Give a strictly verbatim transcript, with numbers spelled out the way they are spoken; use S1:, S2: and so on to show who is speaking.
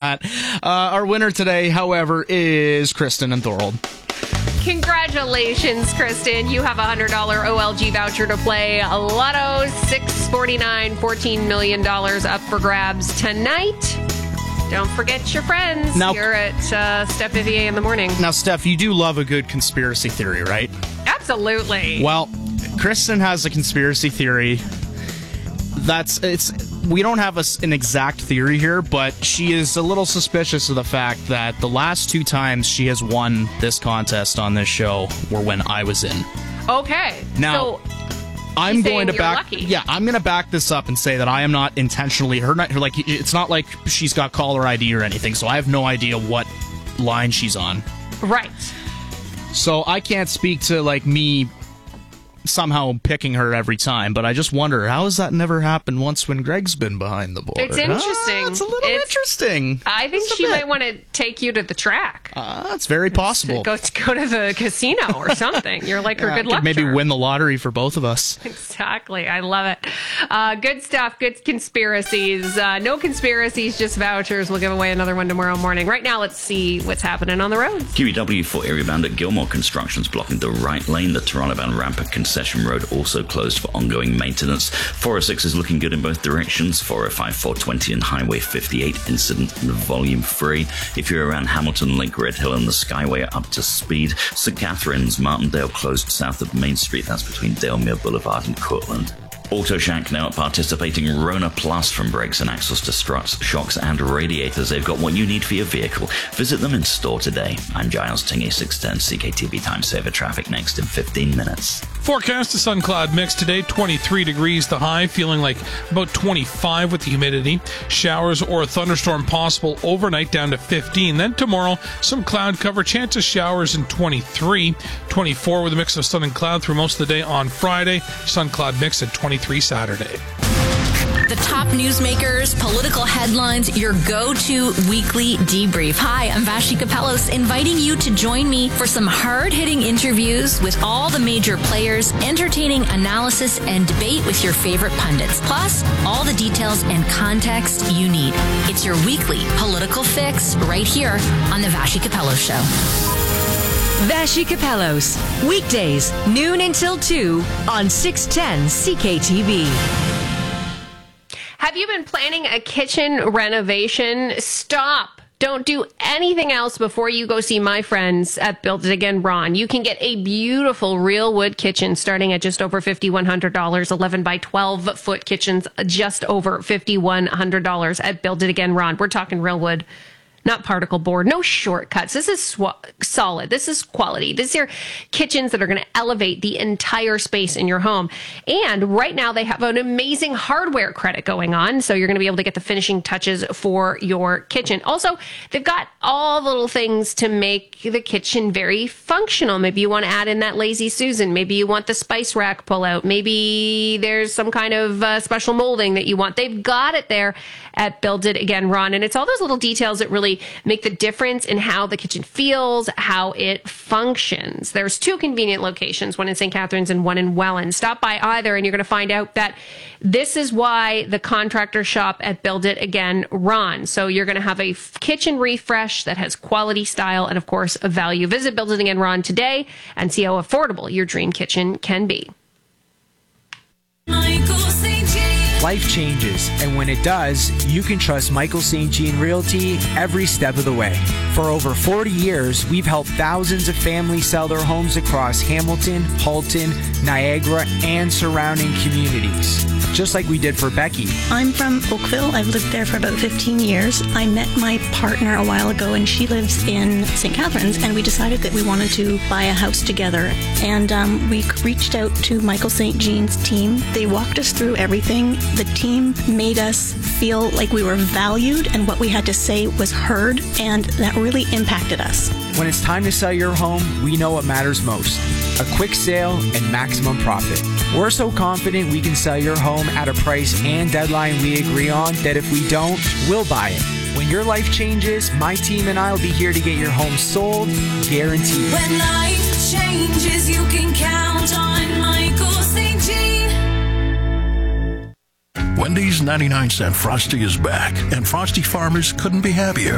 S1: that. Uh, our winner today, however, is Kristen and Thorold.
S2: Congratulations, Kristen. You have a one hundred dollars O L G voucher to play Lotto. six forty-nine, fourteen million dollars up for grabs tonight. Don't forget your friends
S1: now,
S2: here at uh, Steph Vivier in the morning.
S1: Now, Steph, you do love a good conspiracy theory, right?
S2: Absolutely.
S1: Well, Kristen has a conspiracy theory. That's it's. We don't have a, an exact theory here, but she is a little suspicious of the fact that the last two times she has won this contest on this show were when I was in.
S2: Okay.
S1: Now,
S2: so
S1: I'm going to
S2: you're
S1: back.
S2: lucky.
S1: Yeah, I'm going to back this up and say that I am not intentionally her. Not, like it's not like she's got caller I D or anything, so I have no idea what line she's on.
S2: Right.
S1: So I can't speak to like me somehow picking her every time, but I just wonder, how has that never happened once when Greg's been behind the board?
S2: It's interesting.
S1: Ah, it's a little
S2: It's,
S1: interesting.
S2: I think
S1: Just a
S2: she
S1: bit.
S2: might want to take you to the track.
S1: Uh, that's very possible.
S2: Go go to the casino or something. You're like her
S1: Yeah,
S2: good
S1: could
S2: luck
S1: maybe
S2: charm.
S1: win the lottery for both of us.
S2: Exactly. I love it. Uh, good stuff. Good conspiracies. Uh, no conspiracies, just vouchers. We'll give away another one tomorrow morning. Right now, let's see what's happening on the roads.
S3: Q E W for area bound at Gilmore Construction's blocking the right lane. The Toronto bound ramp at Concession Road also closed for ongoing maintenance. four oh six is looking good in both directions. four oh five, four twenty and Highway fifty-eight incident and volume free. If you're around Hamilton, Lake Red Hill and the Skyway are up to speed. Saint Catharines, Martindale closed south of Main Street. That's between Dalemier Boulevard and Cortland. AutoShack now at participating Rona Plus. From brakes and axles to struts, shocks and radiators, they've got what you need for your vehicle. Visit them in store today. I'm Giles Tingy, six ten C K T V Time Saver. Traffic next in fifteen minutes.
S4: Forecast a sun cloud mix today, twenty-three degrees the high, feeling like about twenty-five with the humidity. Showers or a thunderstorm possible overnight down to fifteen. Then tomorrow, some cloud cover, chance of showers in twenty-three. twenty-four with a mix of sun and cloud through most of the day on Friday. Sun cloud mix at twenty-three Saturday.
S5: The top newsmakers, political headlines, your go-to weekly debrief. Hi, I'm Vashi Kapelos, inviting you to join me for some hard-hitting interviews with all the major players, entertaining analysis and debate with your favorite pundits, plus all the details and context you need. It's your weekly political fix right here on the Vashi Kapelos Show.
S6: Vashi Kapelos, weekdays, noon until two on six ten C K T V.
S2: Have you been planning a kitchen renovation? Stop. Don't do anything else before you go see my friends at Build It Again Ron. You can get a beautiful real wood kitchen starting at just over five thousand one hundred dollars. eleven by twelve foot kitchens just over five thousand one hundred dollars at Build It Again Ron. We're talking real wood. Not particle board, no shortcuts. This is sw- solid. This is quality. These are kitchens that are going to elevate the entire space in your home. And right now they have an amazing hardware credit going on. So you're going to be able to get the finishing touches for your kitchen. Also, they've got all the little things to make the kitchen very functional. Maybe you want to add in that Lazy Susan. Maybe you want the spice rack pull out. Maybe there's some kind of uh, special molding that you want. They've got it there at Build It Again Ron. And it's all those little details that really make the difference in how the kitchen feels, how it functions. There's two convenient locations, one in Saint Catharines and one in Welland. Stop by either and you're going to find out that this is why the contractor shop at Build It Again Ron. So you're going to have a f- kitchen refresh that has quality, style, and of course, a value. Visit Build It Again Ron today and see how affordable your dream kitchen can be.
S7: Michael Saint Jean.
S8: Life changes, and when it does, you can trust Michael Saint Jean Realty every step of the way. For over forty years, we've helped thousands of families sell their homes across Hamilton, Halton, Niagara, and surrounding communities. Just like we did for Becky.
S9: I'm from Oakville. I've lived there for about fifteen years. I met my partner a while ago, and she lives in Saint Catharines, and we decided that we wanted to buy a house together. And um, we reached out to Michael Saint Jean's team. They walked us through everything. The team made us feel like we were valued and what we had to say was heard, and that really impacted us.
S8: When it's time to sell your home, we know what matters most. A quick sale and maximum profit. We're so confident we can sell your home at a price and deadline we agree on that if we don't, we'll buy it. When your life changes, my team and I will be here to get your home sold, guaranteed.
S7: When life changes, you can count on Michael Saint Jean.
S10: Wendy's ninety-nine cent Frosty is back, and Frosty farmers couldn't be happier.